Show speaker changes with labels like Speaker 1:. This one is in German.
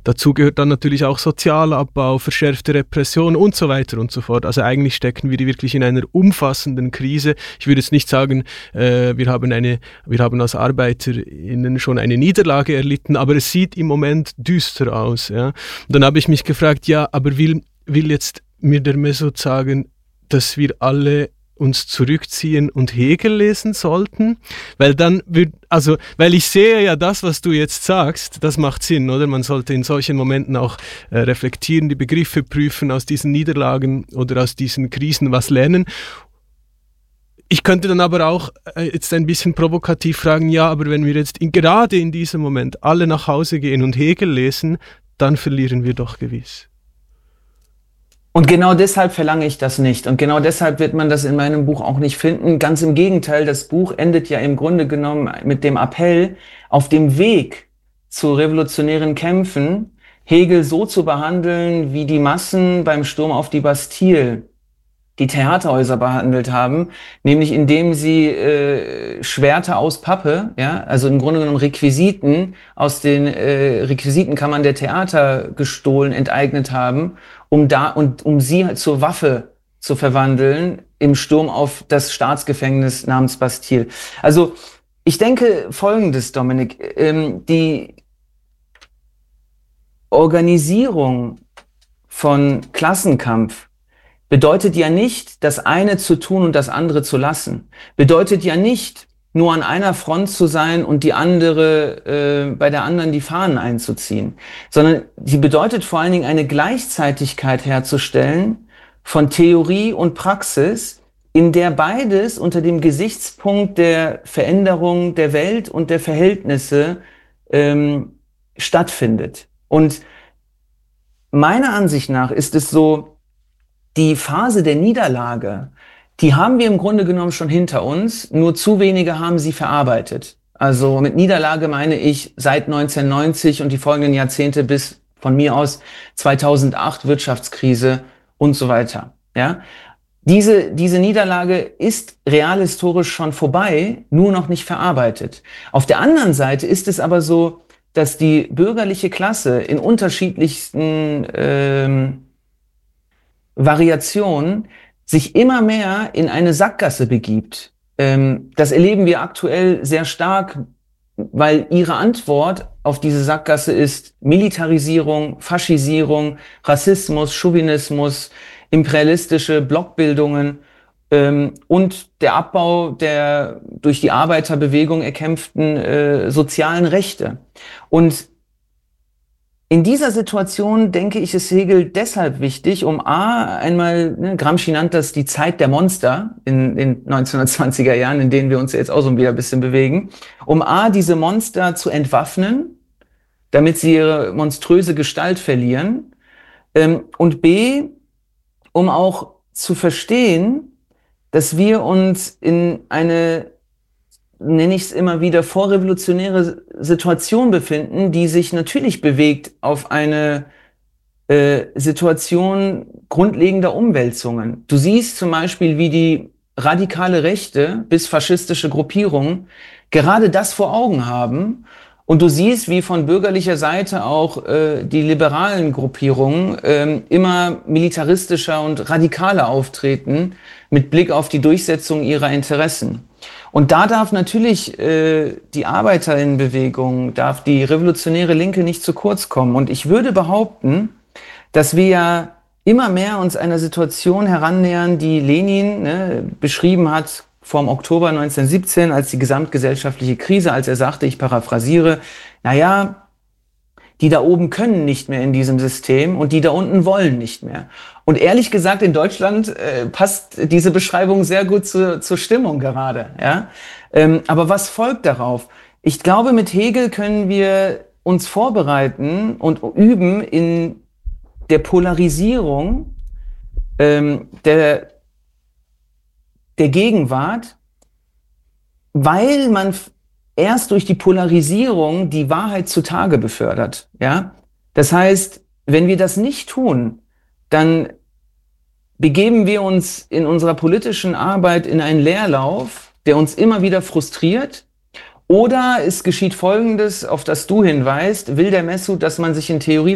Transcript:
Speaker 1: dazu gehört dann natürlich auch Sozialabbau, verschärfte Repression und so weiter und so fort. Also eigentlich stecken wir wirklich in einer umfassenden Krise. Ich würde jetzt nicht sagen, wir haben als ArbeiterInnen schon eine Niederlage erlitten, aber es sieht im Moment düster aus. Ja. Und dann habe ich mich gefragt, ja, aber will jetzt mir der Mesut sagen, dass wir alle uns zurückziehen und Hegel lesen sollten? Weil ich sehe ja das, was du jetzt sagst, das macht Sinn, oder? Man sollte in solchen Momenten auch reflektieren, die Begriffe prüfen, aus diesen Niederlagen oder aus diesen Krisen was lernen. Ich könnte dann aber auch jetzt ein bisschen provokativ fragen, ja, aber wenn wir jetzt gerade in diesem Moment alle nach Hause gehen und Hegel lesen, dann verlieren wir doch gewiss.
Speaker 2: Und genau deshalb verlange ich das nicht. Und genau deshalb wird man das in meinem Buch auch nicht finden. Ganz im Gegenteil, das Buch endet ja im Grunde genommen mit dem Appell, auf dem Weg zu revolutionären Kämpfen Hegel so zu behandeln, wie die Massen beim Sturm auf die Bastille die Theaterhäuser behandelt haben, nämlich indem sie Schwerter aus Pappe, ja, also im Grunde genommen Requisiten aus den Requisitenkammern der Theater gestohlen, enteignet haben, um sie zur Waffe zu verwandeln im Sturm auf das Staatsgefängnis namens Bastille. Also ich denke Folgendes, Dominik, die Organisierung von Klassenkampf bedeutet ja nicht, das eine zu tun und das andere zu lassen. Bedeutet ja nicht, nur an einer Front zu sein und die andere, bei der anderen die Fahnen einzuziehen. Sondern sie bedeutet vor allen Dingen eine Gleichzeitigkeit herzustellen von Theorie und Praxis, in der beides unter dem Gesichtspunkt der Veränderung der Welt und der Verhältnisse stattfindet. Und meiner Ansicht nach ist es so, die Phase der Niederlage, die haben wir im Grunde genommen schon hinter uns, nur zu wenige haben sie verarbeitet. Also mit Niederlage meine ich seit 1990 und die folgenden Jahrzehnte bis von mir aus 2008 Wirtschaftskrise und so weiter. Ja? Diese Niederlage ist realhistorisch schon vorbei, nur noch nicht verarbeitet. Auf der anderen Seite ist es aber so, dass die bürgerliche Klasse in unterschiedlichsten Variation sich immer mehr in eine Sackgasse begibt. Das erleben wir aktuell sehr stark, weil ihre Antwort auf diese Sackgasse ist Militarisierung, Faschisierung, Rassismus, Chauvinismus, imperialistische Blockbildungen und der Abbau der durch die Arbeiterbewegung erkämpften sozialen Rechte. Und in dieser Situation, denke ich, ist Hegel deshalb wichtig, um einmal, Gramsci nannt das die Zeit der Monster in den 1920er Jahren, in denen wir uns jetzt auch so wieder ein bisschen bewegen, um diese Monster zu entwaffnen, damit sie ihre monströse Gestalt verlieren, und B, um auch zu verstehen, dass wir uns in eine, nenne ich es immer wieder, vorrevolutionäre Situation befinden, die sich natürlich bewegt auf eine Situation grundlegender Umwälzungen. Du siehst zum Beispiel, wie die radikale Rechte bis faschistische Gruppierungen gerade das vor Augen haben. Und du siehst, wie von bürgerlicher Seite auch die liberalen Gruppierungen immer militaristischer und radikaler auftreten mit Blick auf die Durchsetzung ihrer Interessen. Und da darf natürlich die Arbeiterinnenbewegung, darf die revolutionäre Linke nicht zu kurz kommen. Und ich würde behaupten, dass wir ja immer mehr uns einer Situation herannähern, die Lenin beschrieben hat vom Oktober 1917 als die gesamtgesellschaftliche Krise, als er sagte, ich paraphrasiere, die da oben können nicht mehr in diesem System und die da unten wollen nicht mehr. Und ehrlich gesagt, in Deutschland passt diese Beschreibung sehr gut zur Stimmung gerade. Ja? Aber was folgt darauf? Ich glaube, mit Hegel können wir uns vorbereiten und üben in der Polarisierung der Gegenwart, weil man erst durch die Polarisierung die Wahrheit zutage befördert. Ja? Das heißt, wenn wir das nicht tun, dann begeben wir uns in unserer politischen Arbeit in einen Leerlauf, der uns immer wieder frustriert. Oder es geschieht Folgendes, auf das du hinweist, will der Mesut, dass man sich in Theorie